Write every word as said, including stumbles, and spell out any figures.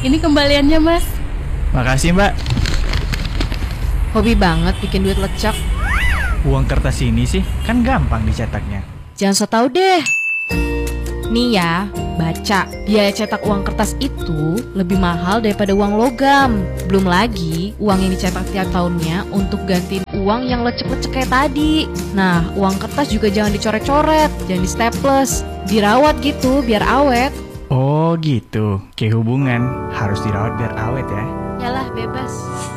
Ini kembaliannya, Mas. Makasih, Mbak. Hobi banget bikin duit lecek. Uang kertas ini sih kan gampang dicetaknya. Jangan so tau deh. Nih ya, baca. Biaya cetak uang kertas itu lebih mahal daripada uang logam. Belum lagi uang yang dicetak tiap tahunnya untuk gantiin uang yang lecek-lecek kayak tadi. Nah, uang kertas juga jangan dicoret-coret, jangan di staples. Dirawat gitu biar awet. Oh gitu, kayak hubungan harus dirawat biar awet ya. Yalah, bebas.